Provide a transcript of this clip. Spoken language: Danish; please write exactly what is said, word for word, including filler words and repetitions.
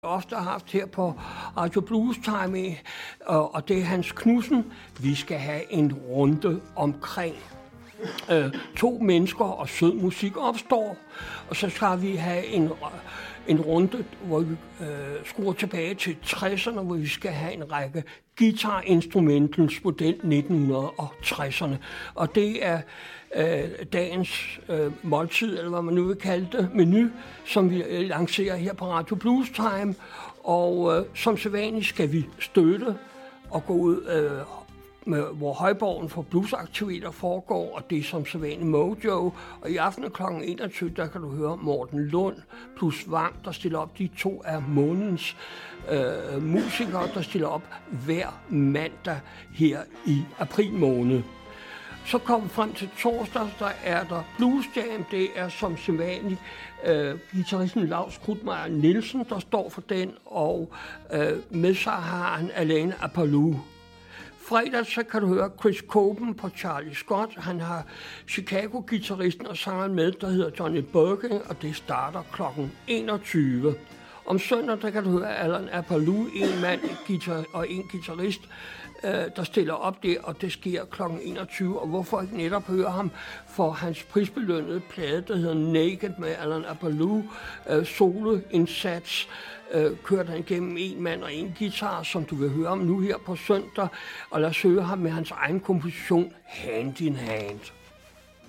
ofte har haft her på Radio Blues Time, og, og det er Hans Knudsen. Vi skal have en runde omkring øh, to mennesker og sød musik opstår, og så skal vi have en, en runde, hvor vi øh, skruer tilbage til tresserne, hvor vi skal have en række guitarinstrumentens model nitten tresserne, og det er øh, dagens øh, måltid, eller hvad man nu vil kalde det, menu, som vi øh, lancerer her på Radio Blues Time, og øh, som sædvanligt skal vi støtte og gå ud øh, med, hvor Højborgen for bluesaktiviteter foregår, og det er som sædvanligt Mojo, og i aften klokken enogtyve, der kan du høre Morten Lund plus Vang, der stiller op. De to er månedens øh, musikere, der stiller op hver mandag her i april måned. Så kommer vi frem til torsdag, der er der Blues Jam. Det er som sædvanligt øh, guitaristen Laus Krudtmeier Nielsen, der står for den, og øh, med sig har han Alain Apaloo. Fredag så kan du høre Chris Coben på Charlie Scott. Han har Chicago-guitaristen og sangeren med, der hedder Johnny Birkin, og det starter klokken enogtyve. Om søndag der kan du høre Alain Apaloo, en mand guitar og en guitarist, øh, der stiller op der, og det sker klokken enogtyve. Og hvorfor ikke netop høre ham for hans prisbelønnede plade, der hedder Naked med Alain Apaloo, øh, soloindsats, øh, kørt han igennem en mand og en guitar, som du vil høre om nu her på søndag, og lad os høre ham med hans egen komposition Hand in Hand.